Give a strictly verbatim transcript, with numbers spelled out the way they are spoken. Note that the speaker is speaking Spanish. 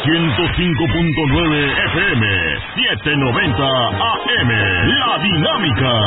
ciento cinco punto nueve F M, setecientos noventa A M. La Dinámica.